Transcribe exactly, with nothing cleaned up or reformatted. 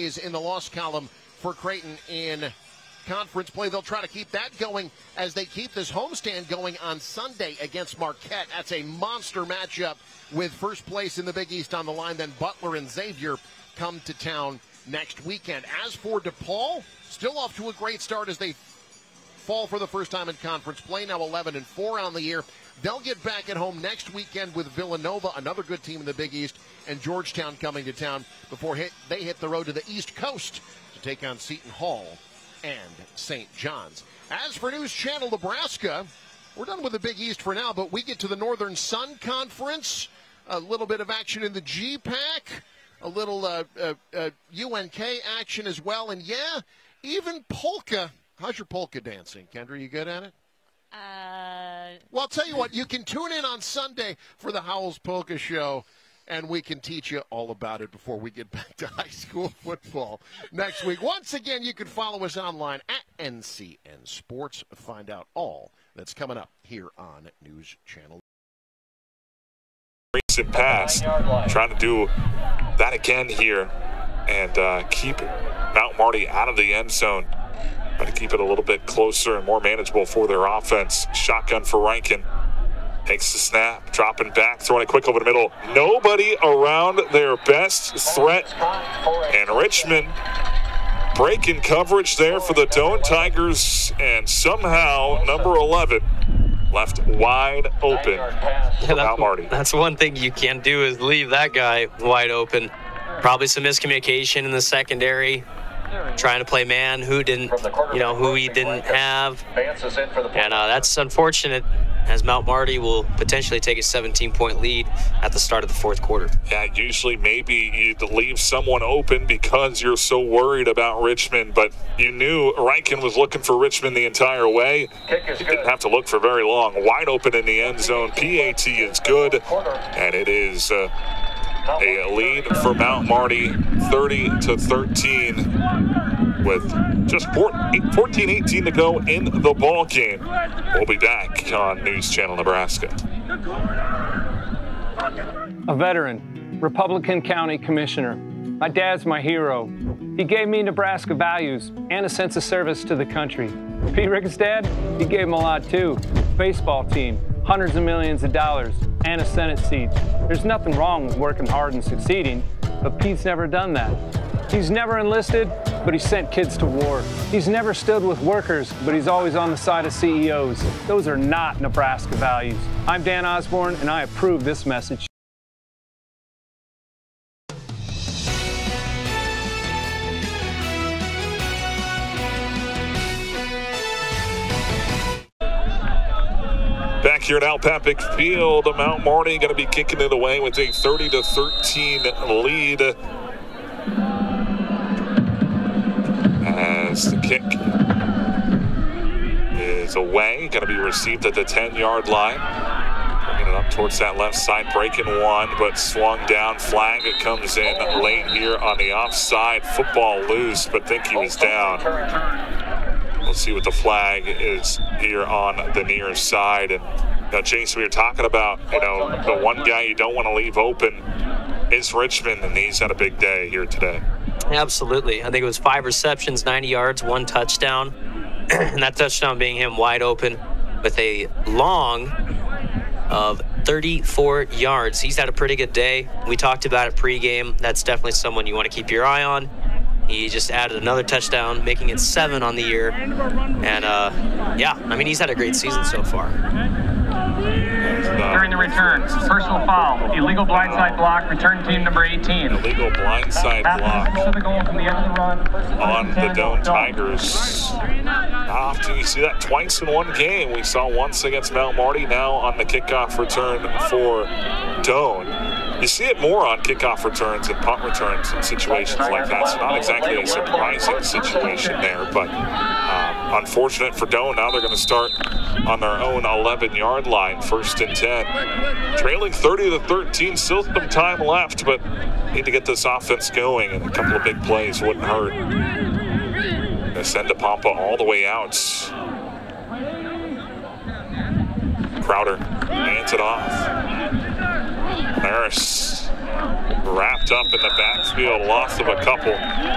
days in the loss column for Creighton in conference play. They'll try to keep that going as they keep this homestand going on Sunday against Marquette. That's a monster matchup with first place in the Big East on the line. Then Butler and Xavier come to town next weekend. As for DePaul, still off to a great start as they fall for the first time in conference play, now eleven and four on the year. They'll get back at home next weekend with Villanova, another good team in the Big East, and Georgetown coming to town before hit, they hit the road to the East Coast to take on Seton Hall and Saint John's. As for News Channel Nebraska, we're done with the Big East for now, but we get to the Northern Sun Conference, a little bit of action in the G PAC, a little uh, uh, uh, U N K action as well, and yeah, even polka. How's your polka dancing, Kendra? You good at it? Uh... Well, I'll tell you what, you can tune in on Sunday for the Howells Polka Show, and we can teach you all about it before we get back to high school football next week. Once again, you can follow us online at N C N Sports. Find out all that's coming up here on News Channel. Recent pass, trying to do that again here and uh, keep Mount Marty out of the end zone. Trying to keep it a little bit closer and more manageable for their offense. Shotgun for Rankin. Takes the snap, dropping back, throwing it quick over the middle. Nobody around their best threat. And Richmond breaking coverage there for the Doane Tigers. And somehow, number eleven left wide open for Mount Marty. That's one thing you can't do is leave that guy wide open. Probably some miscommunication in the secondary. Trying to play man who didn't, you know, who he didn't have. And uh, that's unfortunate as Mount Marty will potentially take a seventeen-point lead at the start of the fourth quarter. Yeah, usually maybe you'd leave someone open because you're so worried about Richmond, but you knew Rankin was looking for Richmond the entire way. You didn't have to look for very long. Wide open in the end zone. P A T is good, and it is uh, a lead for Mount Marty, thirty to thirteen, with just fourteen eighteen to go in the ball game. We'll be back on News Channel Nebraska. A veteran, Republican County Commissioner. My dad's my hero. He gave me Nebraska values and a sense of service to the country. Pete Rick's dad, he gave him a lot too. Baseball team, hundreds of millions of dollars, and a Senate seat. There's nothing wrong with working hard and succeeding, but Pete's never done that. He's never enlisted, but he sent kids to war. He's never stood with workers, but he's always on the side of C E Os. Those are not Nebraska values. I'm Dan Osborne, and I approve this message. Back here at Al Papik Field, Mount Marty going to be kicking it away with a thirty to thirteen lead. As the kick is away, going to be received at the ten-yard line. Bringing it up towards that left side, breaking one, but swung down. Flag, it comes in late here on the offside. Football loose, but think he was down. We'll see what the flag is here on the near side. And you know, Jason, we were talking about, you know, the one guy you don't want to leave open is Richmond, and he's had a big day here today. Absolutely. I think it was five receptions, ninety yards, one touchdown. And that touchdown being him wide open with a long of thirty-four yards. He's had a pretty good day. We talked about it pregame. That's definitely someone you want to keep your eye on. He just added another touchdown, making it seven on the year. And, uh, yeah, I mean, he's had a great season so far. During the return, personal foul, illegal blindside block, return team number eighteen. Illegal blindside block to the goal from the end of the run, on the Doane Tigers. How often you see that? Twice in one game. We saw once against Mount Marty, now on the kickoff return for Doane. You see it more on kickoff returns and punt returns in situations like that. So not exactly a surprising situation there, but um, unfortunate for Doane. Now they're going to start on their own eleven-yard line, first and ten. Trailing thirty to thirteen, still some time left, but need to get this offense going, and a couple of big plays wouldn't hurt. They send DePompa all the way out. Crowder hands it off. Harris wrapped up in the backfield, loss of a couple.